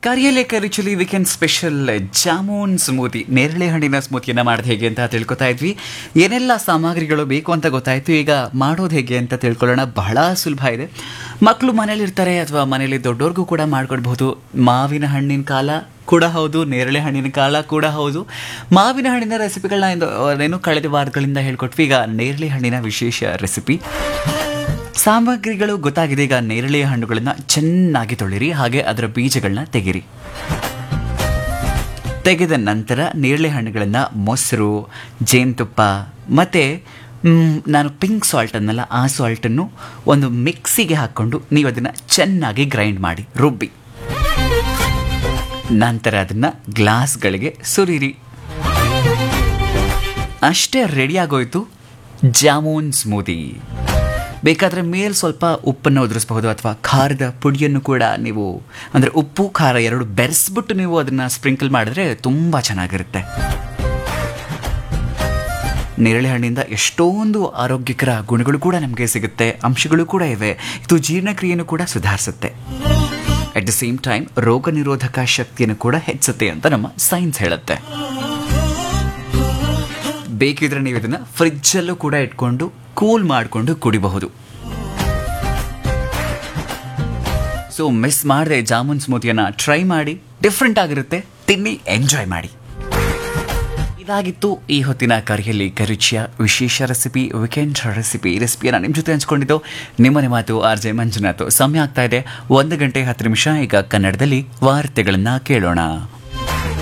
ಕರಿಯಲೆ ಕರಿಚುಲಿ weekend special jamun smoothie ನೇರಳೆ ಹಣ್ಣಿನ ಸ್ಮೂತಿಯನ್ನು ಮಾಡೋದು ಹೇಗೆ ಅಂತ ತಿಳ್ಕೊತಾ ಇದ್ವಿ. ಏನೆಲ್ಲ ಸಾಮಗ್ರಿಗಳು ಬೇಕು ಅಂತ ಗೊತ್ತಾಯಿತು. ಈಗ ಮಾಡೋದು ಹೇಗೆ ಅಂತ ತಿಳ್ಕೊಳ್ಳೋಣ. ಬಹಳ ಸುಲಭ ಇದೆ. ಮಕ್ಕಳು ಮನೇಲಿರ್ತಾರೆ ಅಥವಾ ಮನೇಲಿ ದೊಡ್ಡವ್ರಿಗೂ ಕೂಡ ಮಾಡ್ಕೊಡ್ಬಹುದು. ಮಾವಿನ ಹಣ್ಣಿನ ಕಾಲ ಕೂಡ ಹೌದು, ನೇರಳೆ ಹಣ್ಣಿನ ಕಾಲ ಕೂಡ ಹೌದು. ಮಾವಿನ ಹಣ್ಣಿನ ರೆಸಿಪಿಗಳನ್ನ ಏನು ಕಳೆದ ವಾರಗಳಿಂದ ಹೇಳ್ಕೊಟ್ವಿ. ಈಗ ನೇರಳೆ ಹಣ್ಣಿನ ವಿಶೇಷ ರೆಸಿಪಿ. ಸಾಮಗ್ರಿಗಳು ಗೊತ್ತಾಗಿದೆ. ಈಗ ನೇರಳೆ ಹಣ್ಣುಗಳನ್ನು ಚೆನ್ನಾಗಿ ತೊಳಿರಿ, ಹಾಗೆ ಅದರ ಬೀಜಗಳನ್ನ ತೆಗಿರಿ. ತೆಗೆದ ನಂತರ ನೇರಳೆ ಹಣ್ಣುಗಳನ್ನು ಮೊಸರು, ಜೇನುತುಪ್ಪ ಮತ್ತು ನಾನು ಪಿಂಕ್ ಸಾಲ್ಟ್ ಅನ್ನಲ್ಲ, ಆ ಸಾಲ್ಟನ್ನು ಒಂದು ಮಿಕ್ಸಿಗೆ ಹಾಕ್ಕೊಂಡು ನೀವು ಅದನ್ನು ಚೆನ್ನಾಗಿ ಗ್ರೈಂಡ್ ಮಾಡಿ ರುಬ್ಬಿ. ನಂತರ ಅದನ್ನು ಗ್ಲಾಸ್ಗಳಿಗೆ ಸುರಿರಿ. ಅಷ್ಟೇ ರೆಡಿಯಾಗೋಯ್ತು ಜಾಮೂನ್ ಸ್ಮೂತಿ. ಬೇಕಾದರೆ ಮೇಲೆ ಸ್ವಲ್ಪ ಉಪ್ಪನ್ನು ಉದುರಿಸಬಹುದು ಅಥವಾ ಖಾರದ ಪುಡಿಯನ್ನು ಕೂಡ ನೀವು, ಅಂದರೆ ಉಪ್ಪು ಖಾರ ಎರಡು ಬೆರೆಸ್ಬಿಟ್ಟು ನೀವು ಅದನ್ನು ಸ್ಪ್ರಿಂಕಲ್ ಮಾಡಿದ್ರೆ ತುಂಬ ಚೆನ್ನಾಗಿರುತ್ತೆ. ನೇರಳೆ ಹಣ್ಣಿಂದ ಎಷ್ಟೊಂದು ಆರೋಗ್ಯಕರ ಗುಣಗಳು ಕೂಡ ನಮಗೆ ಸಿಗುತ್ತೆ, ಅಂಶಗಳು ಕೂಡ ಇವೆ. ಇದು ಜೀರ್ಣಕ್ರಿಯೆಯನ್ನು ಕೂಡ ಸುಧಾರಿಸುತ್ತೆ. ಅಟ್ ದ ಸೇಮ್ ಟೈಮ್ ರೋಗ ನಿರೋಧಕ ಶಕ್ತಿಯನ್ನು ಕೂಡ ಹೆಚ್ಚುತ್ತೆ ಅಂತ ನಮ್ಮ ಸೈನ್ಸ್ ಹೇಳುತ್ತೆ. ಬೇಕಿದ್ರೆ ನೀವು ಇದನ್ನು ಫ್ರಿಜ್ಜಲ್ಲೂ ಕೂಡ ಇಟ್ಕೊಂಡು ಕೂಲ್ ಮಾಡಿಕೊಂಡು ಕುಡಿಬಹುದು. ಸೊ ಮಿಸ್ ಮಾಡದೆ ಜಾಮೂನ್ ಸ್ಮೂತಿಯನ್ನು ಟ್ರೈ ಮಾಡಿ. ಡಿಫ್ರೆಂಟ್ ಆಗಿರುತ್ತೆ, ತಿನ್ನಿ, ಎಂಜಾಯ್ ಮಾಡಿ. ಇದಾಗಿತ್ತು ಈ ಹೊತ್ತಿನ ಕರಿಯಲ್ಲಿ ಕರಿಚಿಯ ವಿಶೇಷ ರೆಸಿಪಿ, ವೀಕೆಂಡ್ ರೆಸಿಪಿಯನ್ನು ನಿಮ್ಮ ಜೊತೆ ಹಂಚ್ಕೊಂಡಿದ್ದು ನಿಮ್ಮನೆ ಮಾತು RJ ಮಂಜುನಾಥ್. ಸಮಯ ಆಗ್ತಾ ಇದೆ 1 ಗಂಟೆ 10 ನಿಮಿಷ. ಈಗ ಕನ್ನಡದಲ್ಲಿ ವಾರ್ತೆಗಳನ್ನು ಕೇಳೋಣ.